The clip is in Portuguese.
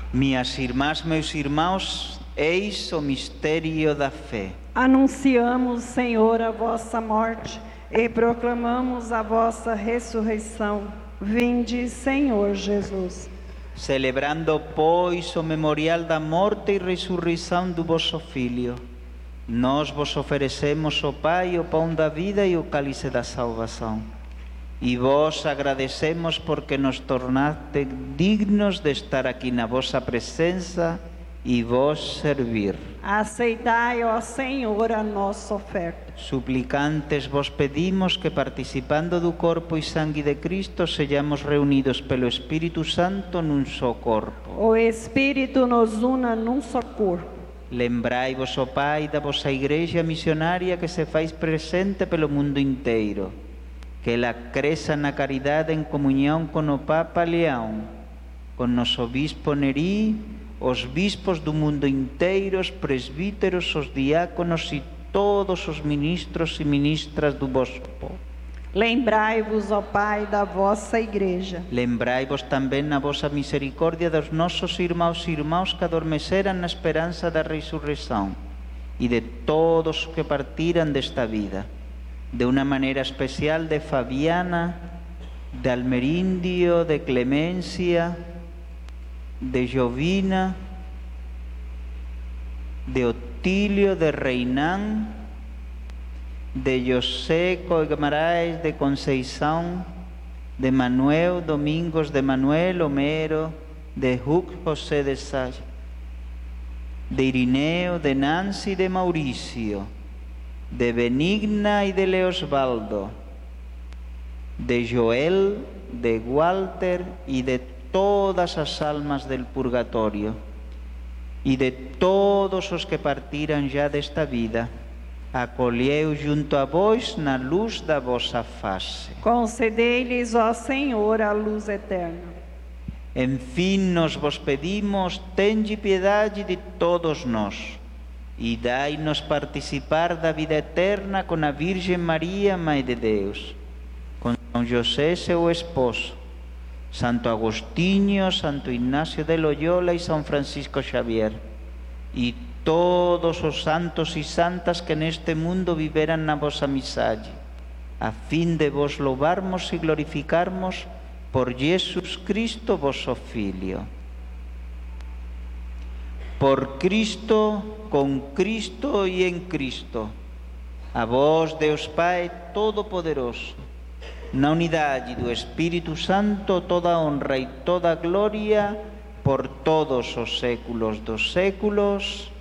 Minhas irmãs, meus irmãos, eis o mistério da fé. Anunciamos, Senhor, a vossa morte e proclamamos a vossa ressurreição. Vinde, Senhor Jesus. Celebrando, pois, o memorial da morte e ressurreição do vosso Filho, nós vos oferecemos, ó Pai, o pão da vida e o cálice da salvação. E vos agradecemos porque nos tornaste dignos de estar aqui na vossa presença e vos servir. Aceitai, ó Senhor, a nossa oferta. Suplicantes vos pedimos que, participando do corpo e sangue de Cristo, sejamos reunidos pelo Espírito Santo num só corpo. O Espírito nos una num só corpo. Lembrai-vos, ó Pai, da vossa Igreja missionária que se faz presente pelo mundo inteiro. Que ela cresça na caridade em comunhão com o Papa Leão, com nosso Bispo Neri, os bispos do mundo inteiro, os presbíteros, os diáconos e todos os ministros e ministras do vosso povo. Lembrai-vos, ó Pai, da vossa Igreja. Lembrai-vos também na vossa misericórdia dos nossos irmãos e irmãs que adormeceram na esperança da ressurreição e de todos os que partiram desta vida. De una manera especial de Fabiana, de Almerindio, de Clemencia, de Jovina, de Otílio, de Reinán, de José Guimarães, de Conceição, de Manuel Domingos, de Manuel Homero, de Hugo José de Sá, de Irineo, de Nancy, de Mauricio, de Benigna y de Leosvaldo, de Joel, de Walter y de todas as almas del purgatorio y de todos os que partiram já desta vida, acolheu junto a vós na luz da vossa face. Concedei-lhes, ó Senhor, a luz eterna. Enfim, nós vos pedimos, tende piedade de todos nós, e dai-nos participar da vida eterna com a Virgem Maria, Mãe de Deus, com São José, seu esposo, Santo Agostinho, Santo Ignacio de Loyola e São Francisco Xavier, e todos os santos e santas que neste mundo viveram na vossa amizade, a fim de vos louvarmos e glorificarmos por Jesus Cristo, vosso Filho. Por Cristo, com Cristo e em Cristo, a vós, Deus Pai Todo-Poderoso, na unidade do Espírito Santo, toda honra e toda glória por todos os séculos dos séculos.